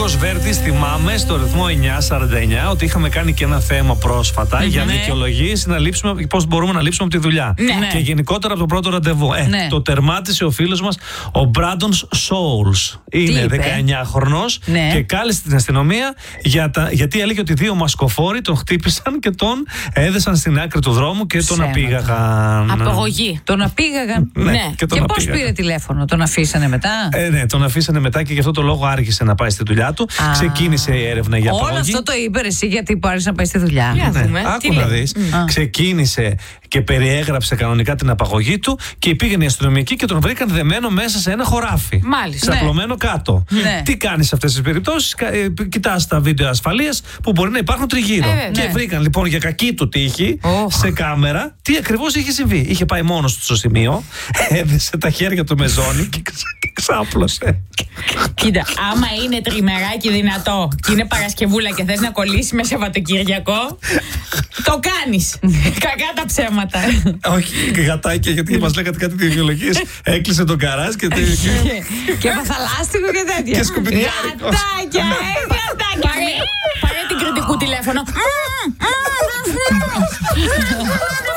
Νίκος Βέρτης, θυμάμαι στο ρυθμό 949 ότι είχαμε κάνει και ένα θέμα πρόσφατα για δικαιολογίες πώς μπορούμε να λείψουμε από τη δουλειά. Και γενικότερα από το πρώτο ραντεβού. Το τερμάτισε ο φίλος μας, ο Μπράντον Σόουλς. Είναι 19χρονος και κάλεσε την αστυνομία γιατί έλεγε ότι 2 μασκοφόροι τον χτύπησαν και τον έδεσαν στην άκρη του δρόμου και τον απήγαγαν. Απαγωγή. Τον απήγαγαν. Και πώς πήρε τηλέφωνο, τον αφήσανε μετά? Ναι, τον αφήσανε μετά και γι' αυτό το λόγο άργησε να πάει στη δουλειά του. Ξεκίνησε η έρευνα για απαγωγή. Όλο αυτό το είπε εσύ γιατί πάρεις να πάει στη δουλειά? Άκου να δεις. Ξεκίνησε και περιέγραψε κανονικά την απαγωγή του και πήγαινε οι αστυνομικοί και τον βρήκαν δεμένο μέσα σε ένα χωράφι. Μάλιστα. Ξαπλωμένο κάτω. Τι κάνεις σε αυτές τις περιπτώσεις? Κοιτάς τα βίντεο ασφαλείας που μπορεί να υπάρχουν τριγύρω. Και βρήκαν λοιπόν για κακή του τύχη σε κάμερα τι ακριβώς είχε συμβεί. Είχε πάει μόνος του στο σημείο, έδεσε τα χέρια του με ζώνη και ξάπλωσε. Κοίτα, άμα είναι τριμεράκι δυνατό και είναι Παρασκευούλα και θες να κολλήσει με Σαββατοκύριακο, το κάνεις. Κακά τα ψέματα. Όχι, γατάκια, γιατί μας λέγατε κάτι δικαιολογίες. Έκλεισε τον καράζ και παθαλάστικο και τέτοια. Και σκουπιδιάρικος. Γατάκια, γατάκια. Πάρε την κριτικού τηλέφωνο.